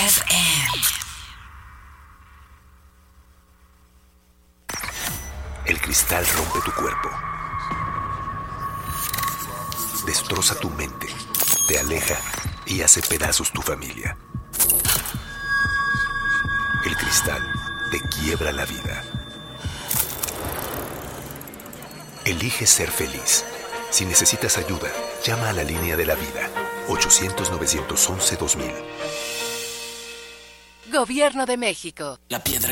FM. El cristal rompe tu cuerpo. Destroza tu mente, te aleja y hace pedazos tu familia. El cristal te quiebra la vida. Elige ser feliz. Si necesitas ayuda, llama a la línea de la vida. 800-911-2000. Gobierno de México. La piedra